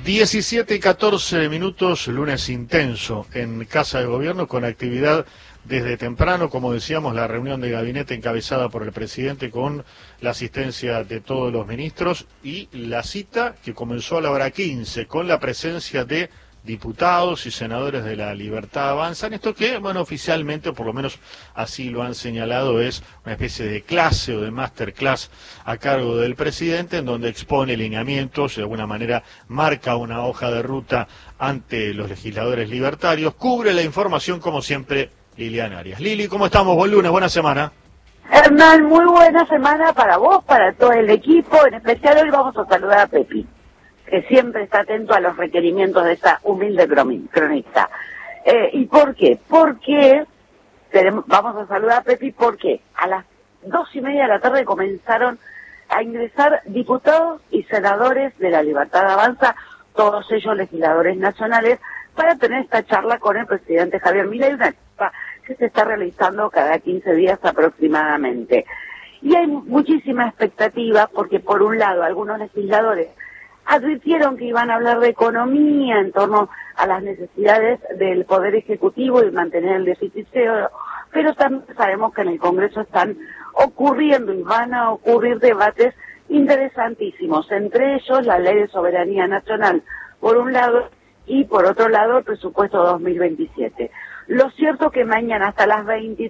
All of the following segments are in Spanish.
17:14, lunes intenso en Casa de Gobierno con actividad desde temprano, como decíamos, la reunión de gabinete encabezada por el presidente con la asistencia de todos los ministros y la cita que comenzó a la hora 15 con la presencia de diputados y senadores de la Libertad Avanza, en esto que, bueno, oficialmente, o por lo menos así lo han señalado, es una especie de clase o de masterclass a cargo del presidente, en donde expone lineamientos, de alguna manera marca una hoja de ruta ante los legisladores libertarios, cubre la información como siempre Liliana Arias. Lili, ¿cómo estamos? Buen lunes, buena semana. Hernán, muy buena semana para vos, para todo el equipo, en especial hoy vamos a saludar a Pepi, que siempre está atento a los requerimientos de esta humilde cronista. ¿Y por qué? Porque vamos a saludar a Pepi porque a las 2:30 de la tarde comenzaron a ingresar diputados y senadores de la Libertad Avanza, todos ellos legisladores nacionales, para tener esta charla con el presidente Javier Milei, una charla que se está realizando cada 15 días aproximadamente. Y hay muchísima expectativa porque, por un lado, algunos legisladores advirtieron que iban a hablar de economía en torno a las necesidades del Poder Ejecutivo y mantener el déficit cero, pero también sabemos que en el Congreso están ocurriendo y van a ocurrir debates interesantísimos, entre ellos la Ley de Soberanía Nacional, por un lado, y por otro lado el presupuesto 2027. Lo cierto que mañana hasta las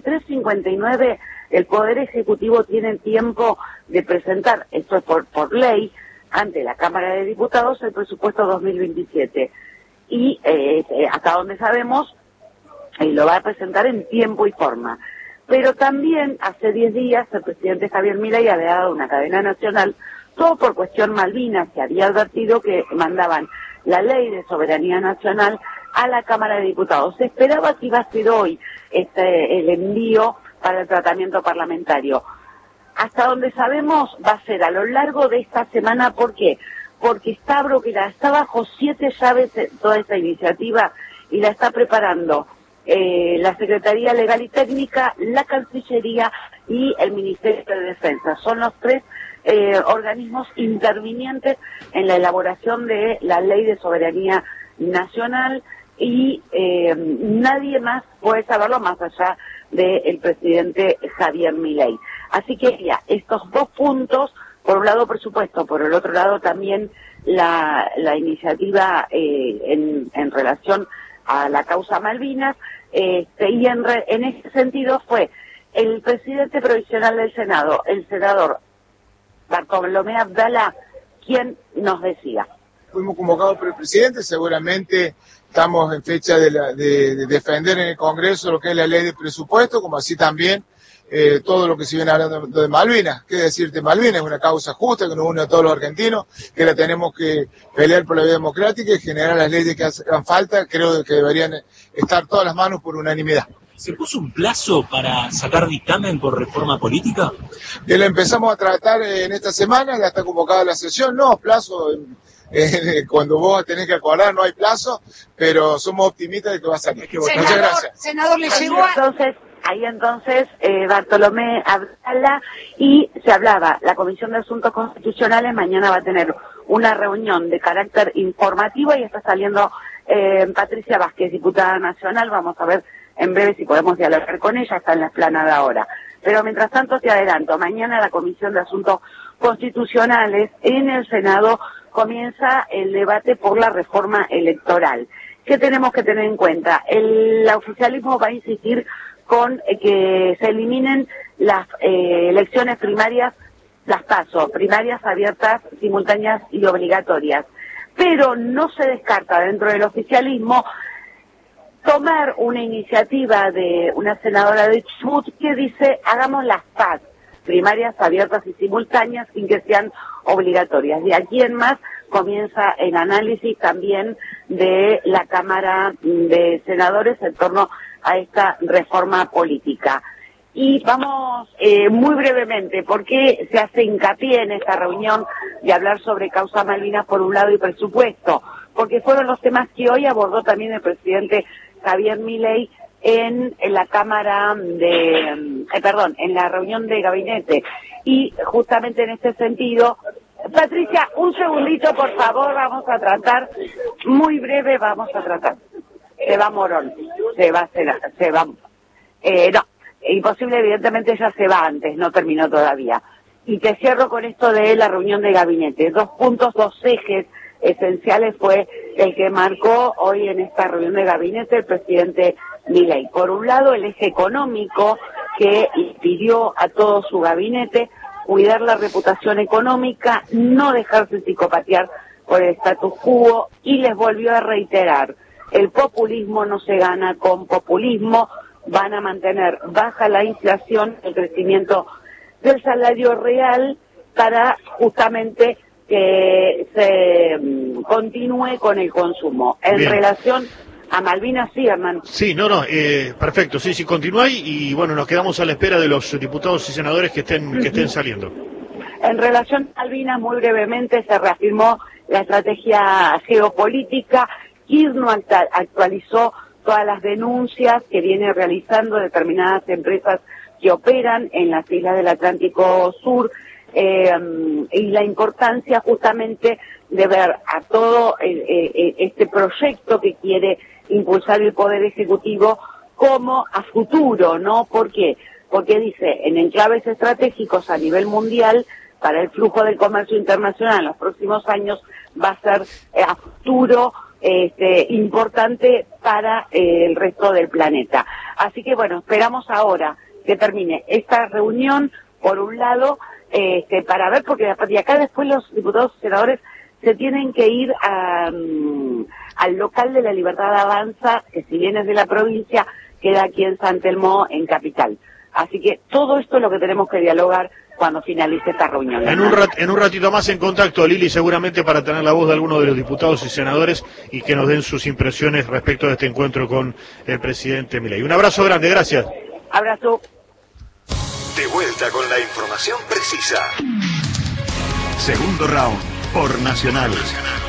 23:59 el Poder Ejecutivo tiene tiempo de presentar, esto es por ley, ante la Cámara de Diputados el presupuesto 2027. Y hasta donde sabemos, lo va a presentar en tiempo y forma. Pero también hace 10 días el presidente Javier Milei había dado una cadena nacional, todo por cuestión Malvinas, que había advertido que mandaban la Ley de Soberanía Nacional a la Cámara de Diputados. Se esperaba que iba a ser hoy el envío para el tratamiento parlamentario. Hasta donde sabemos va a ser a lo largo de esta semana. ¿Por qué? Porque está bajo 7 llaves toda esta iniciativa y la está preparando la Secretaría Legal y Técnica, la Cancillería y el Ministerio de Defensa. Son los 3 organismos intervinientes en la elaboración de la Ley de Soberanía Nacional y nadie más puede saberlo más allá del presidente Javier Milei. Así que ya, estos 2 puntos, por un lado presupuesto, por el otro lado también la iniciativa en relación a la causa Malvinas, y en ese sentido fue el presidente provisional del Senado, el senador Bartolomé Abdala, quien nos decía. Fuimos convocados por el presidente, seguramente estamos en fecha de defender en el Congreso lo que es la ley de presupuesto, como así también todo lo que se viene hablando de Malvinas. ¿Qué decirte? Malvinas es una causa justa que nos une a todos los argentinos, que la tenemos que pelear por la vía democrática y generar las leyes que hagan falta. Creo que deberían estar todas las manos por unanimidad. ¿Se puso un plazo para sacar dictamen por reforma política? Que lo empezamos a tratar en esta semana, ya está convocada la sesión. No, plazo, cuando vos tenés que acordar no hay plazo, pero somos optimistas de que va a salir. Muchas gracias. Senador, le llegó Ahí entonces Bartolomé Abdala, y se hablaba, la Comisión de Asuntos Constitucionales mañana va a tener una reunión de carácter informativo y está saliendo Patricia Vázquez, diputada nacional. Vamos a ver en breve si podemos dialogar con ella, está en la explanada ahora. Pero mientras tanto te adelanto, mañana la Comisión de Asuntos Constitucionales en el Senado comienza el debate por la reforma electoral. ¿Qué tenemos que tener en cuenta? El oficialismo va a insistir con que se eliminen las elecciones primarias, las PASO, primarias abiertas, simultáneas y obligatorias. Pero no se descarta dentro del oficialismo tomar una iniciativa de una senadora de Chubut que dice, hagamos las PAS, primarias abiertas y simultáneas, sin que sean obligatorias. De aquí en más comienza el análisis también de la Cámara de Senadores en torno a esta reforma política. Y vamos muy brevemente, ¿por qué se hace hincapié en esta reunión de hablar sobre causa Malvinas por un lado y presupuesto? Porque fueron los temas que hoy abordó también el presidente Javier Milei en la Cámara en la reunión de gabinete. Y justamente en este sentido Patricia, un segundito, por favor, vamos a tratar, muy breve vamos a tratar. Se va Morón, se va, no, imposible, evidentemente ella se va antes, no terminó todavía. Y te cierro con esto de la reunión de gabinete. 2 puntos, 2 ejes esenciales fue el que marcó hoy en esta reunión de gabinete el presidente Milei. Por un lado, el eje económico, que pidió a todo su gabinete cuidar la reputación económica, no dejarse psicopatear por el status quo, y les volvió a reiterar: el populismo no se gana con populismo, van a mantener baja la inflación, el crecimiento del salario real, para justamente que se continúe con el consumo. En Bien. Relación a Malvinas, sí, Hernán. Sí, perfecto, sí, continúa y bueno, nos quedamos a la espera de los diputados y senadores que estén saliendo. En relación a Malvinas, muy brevemente, se reafirmó la estrategia geopolítica. Kirchner actualizó todas las denuncias que viene realizando determinadas empresas que operan en las islas del Atlántico Sur, y la importancia justamente de ver a todo este proyecto que quiere impulsar el Poder Ejecutivo como a futuro, ¿no? ¿Por qué? Porque dice, en enclaves estratégicos a nivel mundial, para el flujo del comercio internacional en los próximos años, va a ser a futuro importante para el resto del planeta. Así que bueno, esperamos ahora que termine esta reunión, por un lado, para ver, porque de acá después los diputados y senadores se tienen que ir al local de la Libertad Avanza, que si bien es de la provincia, queda aquí en San Telmo, en Capital. Así que todo esto es lo que tenemos que dialogar cuando finalice esta reunión. En un ratito más en contacto, Lili, seguramente para tener la voz de algunos de los diputados y senadores y que nos den sus impresiones respecto de este encuentro con el presidente Milei. Un abrazo grande, gracias. Abrazo. De vuelta con la información precisa. Segundo round por Nacional.